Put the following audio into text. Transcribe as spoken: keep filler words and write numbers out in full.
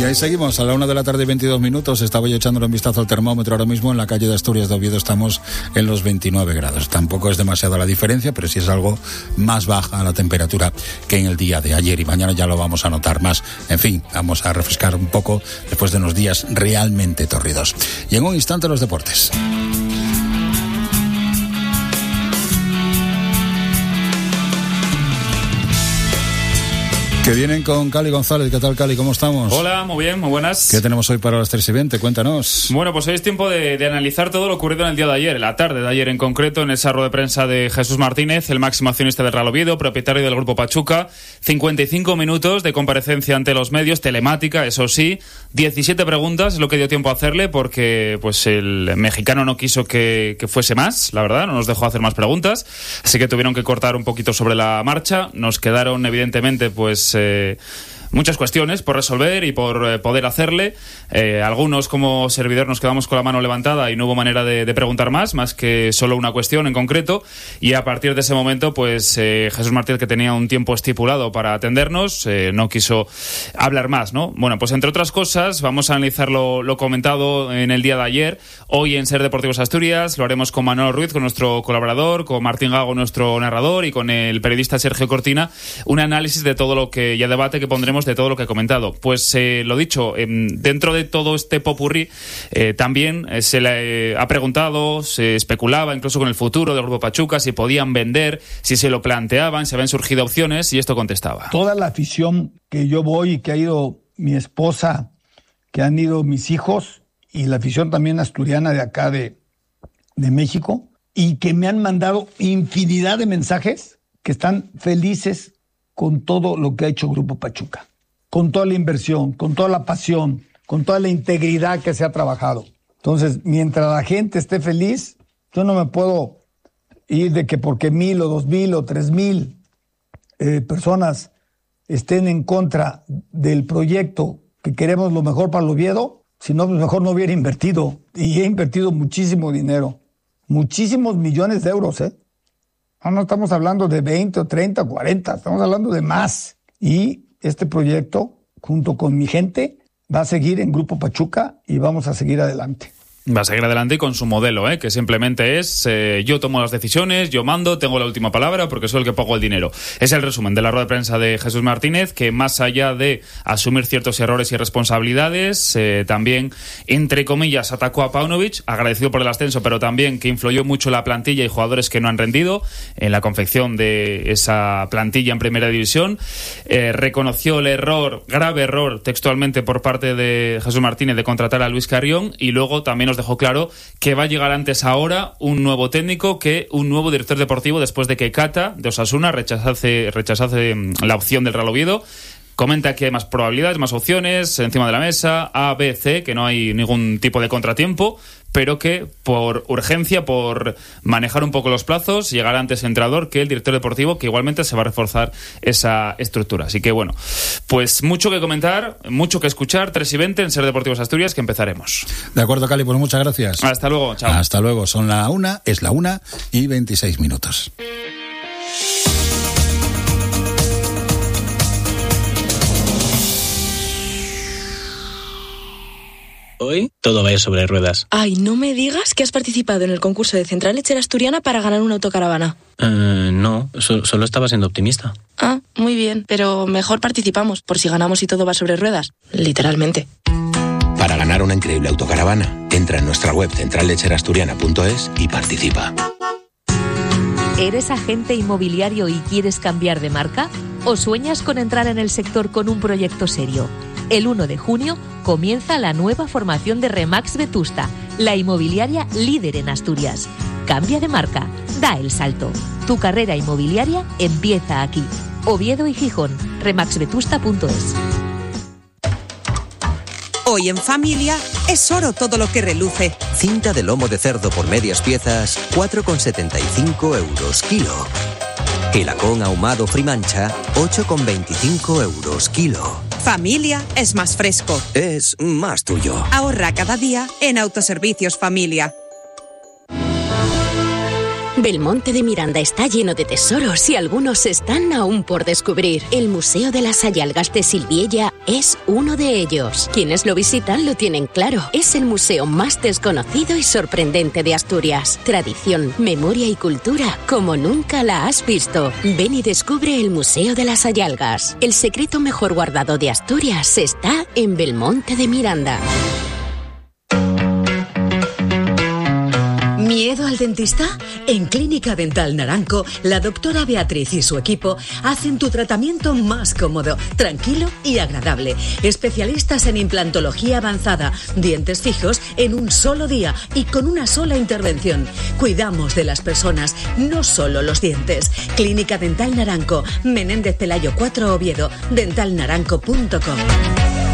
ahí seguimos, a la una de la tarde y veintidós minutos. Estaba yo echándole un vistazo al termómetro ahora mismo. En la calle de Asturias de Oviedo estamos en los veintinueve grados. Tampoco es demasiada la diferencia, pero sí es algo más baja la temperatura que en el día de ayer, y mañana ya lo vamos a notar más. En fin, vamos a refrescar un poco después de unos días realmente tórridos. Y en un instante los deportes. Que vienen con Cali González. ¿Qué tal, Cali? ¿Cómo estamos? Hola, muy bien, muy buenas. ¿Qué tenemos hoy para las tres y veinte? Cuéntanos. Bueno, pues hoy es tiempo de, de analizar todo lo ocurrido en el día de ayer, en la tarde de ayer en concreto, en esa rueda de prensa de Jesús Martínez, el máximo accionista del Real Oviedo, propietario del Grupo Pachuca. cincuenta y cinco minutos de comparecencia ante los medios, telemática, eso sí. diecisiete preguntas es lo que dio tiempo a hacerle, porque pues el mexicano no quiso que, que fuese más, la verdad, no nos dejó hacer más preguntas. Así que tuvieron que cortar un poquito sobre la marcha. Nos quedaron, evidentemente, pues... Eh, muchas cuestiones por resolver y por eh, poder hacerle. Eh, algunos, como servidor, nos quedamos con la mano levantada y no hubo manera de, de preguntar más, más que solo una cuestión en concreto. Y a partir de ese momento, pues eh, Jesús Martínez, que tenía un tiempo estipulado para atendernos, eh, no quiso hablar más, ¿no? Bueno, pues entre otras cosas, vamos a analizar lo, lo comentado en el día de ayer. Hoy en Ser Deportivos Asturias lo haremos con Manolo Ruiz, con nuestro colaborador, con Martín Gago, nuestro narrador, y con el periodista Sergio Cortina, un análisis de todo lo que, y a debate que pondremos de todo lo que he comentado. Pues eh, lo dicho, eh, dentro de todo este popurrí, eh, también eh, se le eh, ha preguntado, se especulaba incluso con el futuro del Grupo Pachuca, si podían vender, si se lo planteaban, si habían surgido opciones, y esto contestaba. Toda la afición que yo voy y que ha ido mi esposa, que han ido mis hijos, y la afición también asturiana de acá de, de México, y que me han mandado infinidad de mensajes que están felices con todo lo que ha hecho Grupo Pachuca, con toda la inversión, con toda la pasión, con toda la integridad que se ha trabajado. Entonces, mientras la gente esté feliz, yo no me puedo ir de que porque mil o dos mil o tres mil eh, personas estén en contra del proyecto que queremos lo mejor para el Oviedo, si no, pues mejor no hubiera invertido. Y he invertido muchísimo dinero, muchísimos millones de euros, ¿eh? No, no estamos hablando de veinte o treinta o cuarenta, estamos hablando de más. Y este proyecto, junto con mi gente, va a seguir en Grupo Pachuca y vamos a seguir adelante. Va a seguir adelante con su modelo, ¿eh? Que simplemente es eh, yo tomo las decisiones, yo mando, tengo la última palabra porque soy el que pago el dinero. Es el resumen de la rueda de prensa de Jesús Martínez, que más allá de asumir ciertos errores y responsabilidades, eh, también, entre comillas, atacó a Paunovic, agradecido por el ascenso, pero también que influyó mucho la plantilla y jugadores que no han rendido en la confección de esa plantilla en primera división. Eh, reconoció el error, grave error, textualmente por parte de Jesús Martínez de contratar a Luis Carrión, y luego también nos dejó claro que va a llegar antes ahora un nuevo técnico que un nuevo director deportivo, después de que Cata, de Osasuna, rechazase, rechazase la opción del Real Oviedo. Comenta que hay más probabilidades, más opciones encima de la mesa, A, B, C, que no hay ningún tipo de contratiempo, pero que por urgencia, por manejar un poco los plazos, llegará antes el entrenador que el director deportivo, que igualmente se va a reforzar esa estructura. Así que bueno, pues mucho que comentar, mucho que escuchar. tres y veinte en Ser Deportivos Asturias, que empezaremos. De acuerdo, Cali, pues muchas gracias. Hasta luego, chao. Hasta luego, son la una, es la una y veintiséis minutos. Hoy todo va a ir sobre ruedas. Ay, no me digas que has participado en el concurso de Central Lechera Asturiana para ganar una autocaravana. Eh, no, so- solo estaba siendo optimista. Ah, muy bien, pero mejor participamos, por si ganamos y todo va sobre ruedas. Literalmente. Para ganar una increíble autocaravana, entra en nuestra web central lechera asturiana punto es y participa. ¿Eres agente inmobiliario y quieres cambiar de marca? ¿O sueñas con entrar en el sector con un proyecto serio? El uno de junio comienza la nueva formación de Remax Vetusta, la inmobiliaria líder en Asturias. Cambia de marca, da el salto. Tu carrera inmobiliaria empieza aquí. Oviedo y Gijón, remax vetusta punto es. Hoy en familia es oro todo lo que reluce. Cinta de lomo de cerdo por medias piezas, cuatro con setenta y cinco euros kilo. Hilacón ahumado Frimancha, ocho con veinticinco euros kilo. Familia es más fresco. Es más tuyo. Ahorra cada día en Autoservicios Familia. Belmonte de Miranda está lleno de tesoros y algunos están aún por descubrir. El Museo de las Sayalgas de Silviella es uno de ellos. Quienes lo visitan lo tienen claro. Es el museo más desconocido y sorprendente de Asturias. Tradición, memoria y cultura como nunca la has visto. Ven y descubre el Museo de las Sayalgas. El secreto mejor guardado de Asturias está en Belmonte de Miranda. ¿Miedo al dentista? En Clínica Dental Naranco, la doctora Beatriz y su equipo hacen tu tratamiento más cómodo, tranquilo y agradable. Especialistas en implantología avanzada, dientes fijos en un solo día y con una sola intervención. Cuidamos de las personas, no solo los dientes. Clínica Dental Naranco, Menéndez Pelayo cuatro, Oviedo, dental naranco punto com.